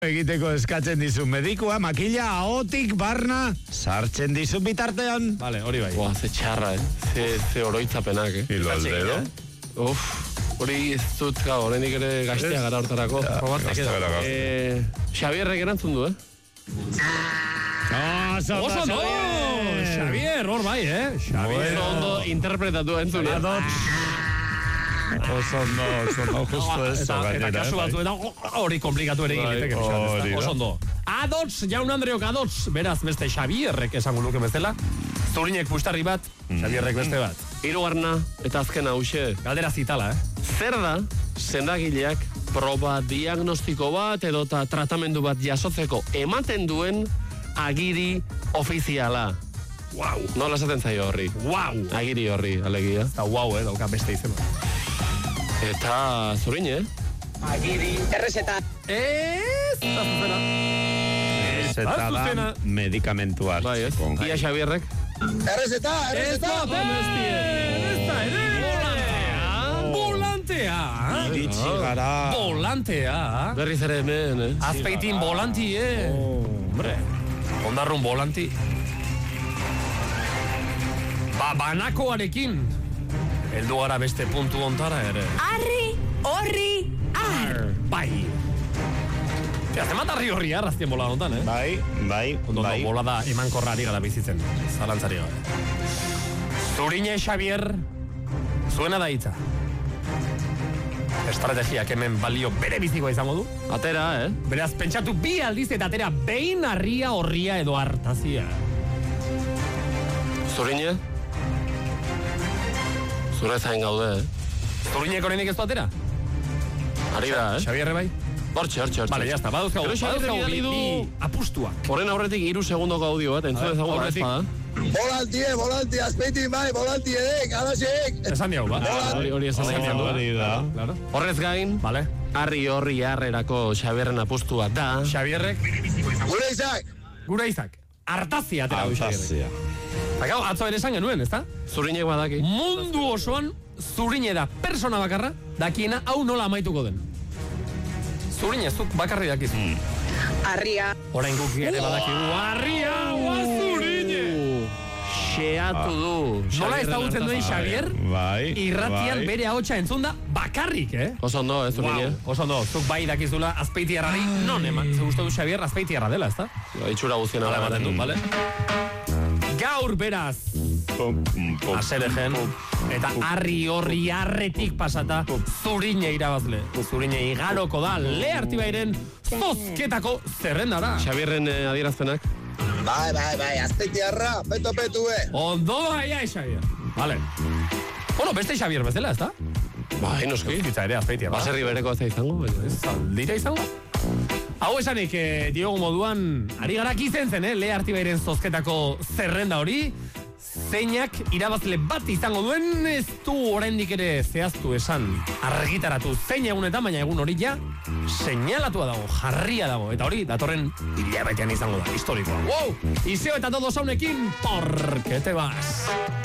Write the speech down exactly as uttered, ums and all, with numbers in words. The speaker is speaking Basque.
Egiteko eskatzen dizu medikua, makila ahotik barna sartzen dizu bitartean. Vale, hori bai. Boa, ze txarra, eh? Ze, ze oroitzapenak, eh? Hilo al dedo. Uf, hori ez dut, gau, horrendik ere gaztea gara hortarako. Eh, Xabierrek erantzun du, eh? Oso Oso no! Xavier, hor bai, eh? Xavier ondo interpretatu entzun, eh? Oso ondo, oso ondo, justo eso, gainera. Eta kasu batzu, eta hori komplikatu ere egiteke. Oso ondo. Adots, jaun Andreok adots, beraz, beste Xavierrek esango luke bezala. Zurinek pustarri bat, Xavierrek beste bat. Hirugarna eta azkena hauxe. Galdera zitala, eh? Zer da, sendagileak proba diagnostiko bat edota tratamendu bat jasotzeko ematen duen agiri ofiziala? Wow. Nola esaten zaio horri? Wow. Agiri horri, alegia. Eta wow, eh, dauka beste izen. Eta zurin, eh? Agiri, errezeta. Ez, eta zuzena. Errezeta da medikamentu Bai, ez? hartzeko. Ia Xabierrek? Errezeta, errezeta. Ez da, ere! Volantea! Iritsi gara. Volantea! Berriz ere hemen, eh? Azpeitin volanti, eh? Hombre, ondarrun volanti. Ba, banakoarekin. Eldu gara beste puntu ontara ere. Arri, horri, ar. Bai. Tia, zemat arri horri arraztien bola honetan, eh? Bai, bai, Ondo, bai. bola da eman korrari gara bizitzen. Zalantzari gara. Zurine Xavier, zuena da hitza. Estrategiak hemen balio bere bizikoa izango du. Atera, eh? Beraz, pentsatu bi aldiz eta atera behin harria, horria edo hartazia. Zurine? Zure zain gaude, eh? Zurinek horrenik ez du atera? Ari da, eh? Xabierre bai? Hortxe, hortxe, hortxe. Vale, ya está. Badauzkagu, Gero Xabierrek badauzkagu bi, bidali du- bi apustuak. Horren aurretik hiru segundoko audio bat, entzun ezagun gara aurretik. espada. Volantie, volantie, azpeitin bai, volantie edek, adasek. Esan diau, ba? Hori hori esan Esan nahi diau, du. Hori da. Claro. Horrez gain, Vale. harri horri harrerako Xabierren apustua da. Xabierrek, Gure izak. gure izak. Hartazia atera du Xabierrek. Hartazia. Eta gau, atzo ere esan genuen, ezta? Zurinek badaki. Mundu osoan, Zurine da persona bakarra, dakiena hau nola amaituko den. Zurine, zuk bakarri dakizu. Arria. Orain guk ere badakigu. Harria, ua Zurine! Xeatu du. Nola ezagutzen duen Xavier, Bai, irratian bai. bere ahotsa entzun da bakarrik, eh? Oso ondo, ez Zurine? Wow, oso ondo, zuk bai dakizula azpeitiarrari non eman. Ze guztu du Xavier azpeitiarra dela, ezta? Itxura guztien Hala ematen du, du. bale? Gaur beraz, Pum, pum, pum. aseregen, eta harri horri harretik pasata, Zurine irabazle. Zurine igaroko da, Leartibairen zozketako zerrendara. Xabierren eh, adierazpenak. Bai, bai, bai, azpeitiarra, peto petu, eh. Ondo baia, Xavier. Vale. Bueno, beste Xavier bezala, ezta? Bai, noski. Euskitza ere, azpeitiarra. Baserri bereko ez da izango. baina ez. Ez aldira izango? Hau esanik, eh, Diogo moduan, ari gara kizen zen, eh? Leartibairen zozketako zerrenda hori, zeinak irabazle bat izango duen, ez du oraindik ere zehaztu esan argitaratu zein egunetan, baina egun hori ja seinalatua dago, jarria dago, eta hori datorren hilabetean izango da, historikoa. Wow! Iseo eta todos haunekin, ¿por qué te vas?